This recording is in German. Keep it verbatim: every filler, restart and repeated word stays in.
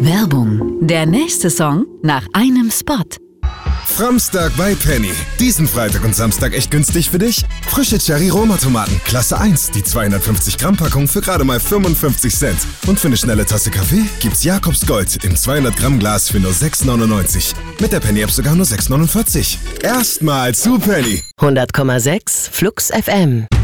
Werbung. Der nächste Song nach einem Spot. Framstag bei Penny. Diesen Freitag und Samstag echt günstig für dich? Frische Cherry-Roma-Tomaten, Klasse eins, die zweihundertfünfzig Gramm Packung für gerade mal fünfundfünfzig Cent. Und für eine schnelle Tasse Kaffee gibt's Jakobs Gold im zweihundert Gramm Glas für nur sechs neunundneunzig. Mit der Penny-App sogar nur sechs neunundvierzig. Erstmal zu Penny. hundert Komma sechs Flux F M.